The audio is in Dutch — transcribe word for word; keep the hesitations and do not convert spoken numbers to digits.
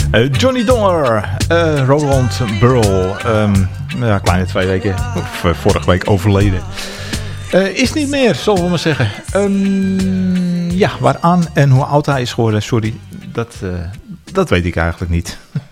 Uh, Johnny Donner, uh, Roland Burrell, um, ja, kleine twee weken, of uh, vorige week overleden. Uh, is niet meer, zullen we maar zeggen. Um, ja, waaraan en hoe oud hij is geworden, sorry, dat, uh, dat weet ik eigenlijk niet.